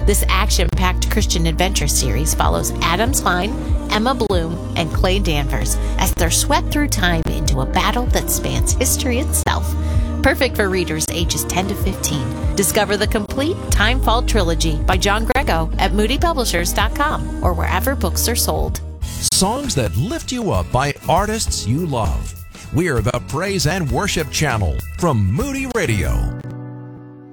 This action-packed Christian adventure series follows Adam Klein, Emma Bloom, and Clay Danvers as they're swept through time into a battle that spans history itself. Perfect for readers ages 10 to 15. Discover the complete Timefall trilogy by John Grego at moodypublishers.com or wherever books are sold. Songs that lift you up by artists you love. We are the Praise and Worship Channel from Moody Radio.